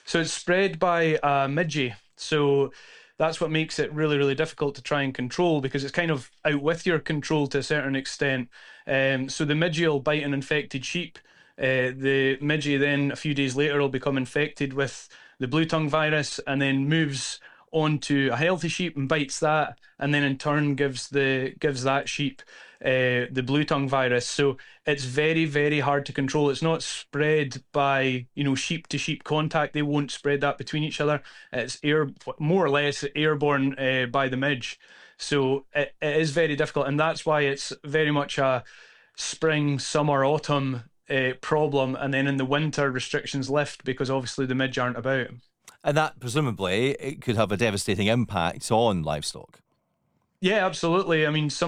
So it's spread by midgie. So that's what makes it really, really difficult to try and control because it's kind of out with your control to a certain extent. So the midgie will bite an infected sheep. The midgie then a few days later will become infected with the blue tongue virus and then moves onto a healthy sheep and bites that, and then in turn gives that sheep the blue tongue virus. So it's very, very hard to control. It's not spread by, sheep to sheep contact. They won't spread that between each other. It's more or less airborne by the midge. So it is very difficult, and that's why it's very much a spring, summer, autumn problem. And then in the winter, restrictions lift because obviously the midge aren't about. And that presumably it could have a devastating impact on livestock. Yeah, absolutely. I mean,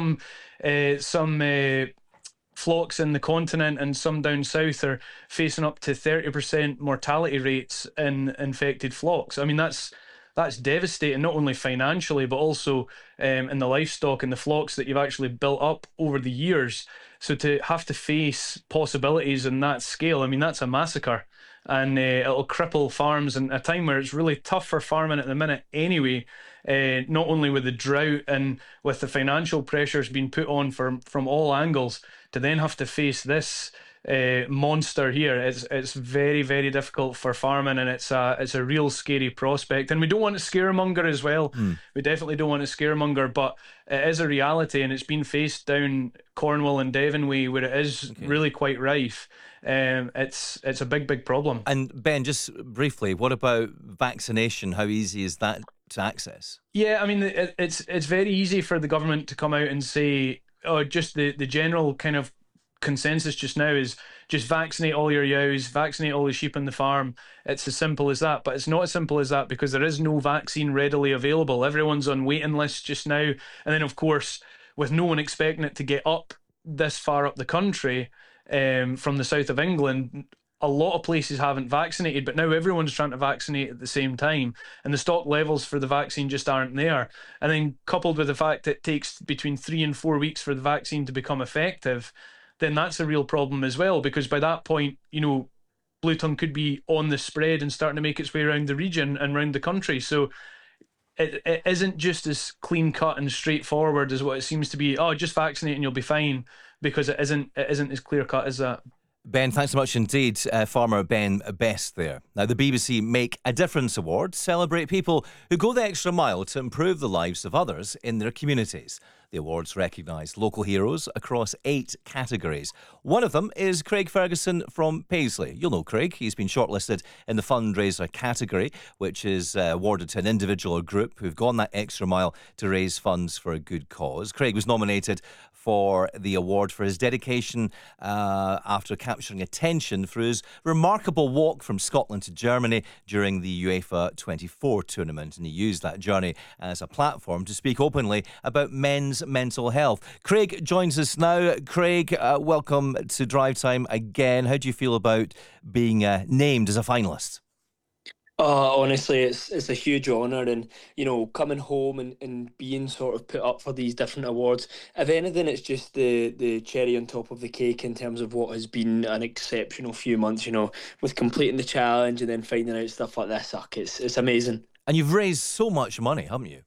some flocks in the continent and some down south are facing up to 30% mortality rates in infected flocks. I mean, that's devastating, not only financially, but also in the livestock and the flocks that you've actually built up over the years. So to have to face possibilities in that scale, I mean, that's a massacre. And it'll cripple farms in a time where it's really tough for farming at the minute anyway, not only with the drought and with the financial pressures being put on from all angles, to then have to face this monster here. It's very, very difficult for farming, and it's a real scary prospect. And we don't want to scaremonger as well. We definitely don't want to scaremonger, but it is a reality, and it's been faced down Cornwall and Devon way, where it is really quite rife. It's a big, big problem. And Ben, just briefly, what about vaccination? How easy is that to access? Yeah, I mean, it's very easy for the government to come out and say, oh, just the general kind of consensus just now is just vaccinate all your yows, vaccinate all the sheep on the farm. It's as simple as that, but it's not as simple as that because there is no vaccine readily available. Everyone's on waiting lists just now, and then of course, with no one expecting it to get up this far up the country from the south of England, a lot of places haven't vaccinated, but now everyone's trying to vaccinate at the same time, and the stock levels for the vaccine just aren't there. And then coupled with the fact that it takes between 3 and 4 weeks for the vaccine to become effective, then that's a real problem as well, because by that point, blue tongue could be on the spread and starting to make its way around the region and around the country. So it isn't just as clean cut and straightforward as what it seems to be. Oh, just vaccinate and you'll be fine, because it isn't as clear cut as that. Ben, thanks so much indeed. Farmer Ben Best there. Now, the BBC Make a Difference Awards celebrate people who go the extra mile to improve the lives of others in their communities. The awards recognise local heroes across 8 categories. One of them is Craig Ferguson from Paisley. You'll know Craig. He's been shortlisted in the fundraiser category, which is awarded to an individual or group who've gone that extra mile to raise funds for a good cause. Craig was nominated for the award for his dedication after capturing attention through his remarkable walk from Scotland to Germany during the UEFA 24 tournament. And he used that journey as a platform to speak openly about men's mental health. Craig joins us now. Craig, welcome to Drive Time again. How do you feel about being named as a finalist? Honestly, it's a huge honour, and coming home and being sort of put up for these different awards. If anything, it's just the cherry on top of the cake in terms of what has been an exceptional few months. With completing the challenge and then finding out stuff like this. It's amazing. And you've raised so much money, haven't you?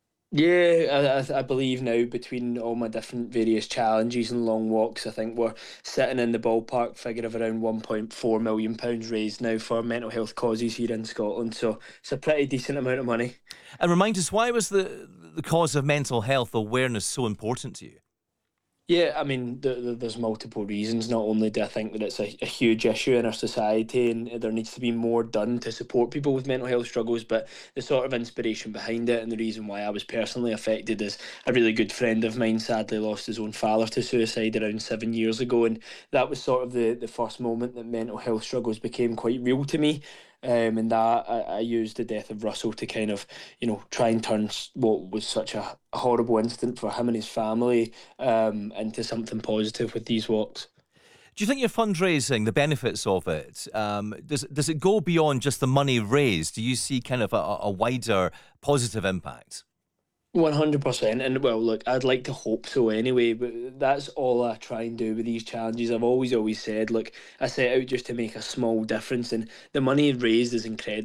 Yeah, I believe now between all my different various challenges and long walks, I think we're sitting in the ballpark figure of around £1.4 million raised now for mental health causes here in Scotland. So it's a pretty decent amount of money. And remind us, why was the cause of mental health awareness so important to you? Yeah, I mean, there's multiple reasons. Not only do I think that it's a huge issue in our society and there needs to be more done to support people with mental health struggles, but the sort of inspiration behind it and the reason why I was personally affected is a really good friend of mine sadly lost his own father to suicide around 7 years ago, and that was sort of the first moment that mental health struggles became quite real to me. And that I used the death of Russell to kind of, try and turn what was such a horrible incident for him and his family into something positive with these walks. Do you think your fundraising, the benefits of it, does it go beyond just the money raised? Do you see kind of a wider positive impact? 100%, and well, look, I'd like to hope so anyway, but that's all I try and do with these challenges. I've always said, look, I set out just to make a small difference, and the money raised is incredible.